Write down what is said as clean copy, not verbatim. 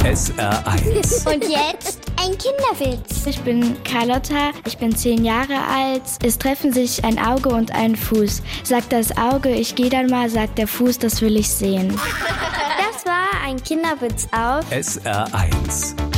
SR1. Und jetzt ein Kinderwitz. Ich bin Carlotta, ich bin 10 Jahre alt. Es treffen sich ein Auge und ein Fuß. Sagt das Auge, ich gehe dann mal, sagt der Fuß, das will ich sehen. Das war ein Kinderwitz auf SR1.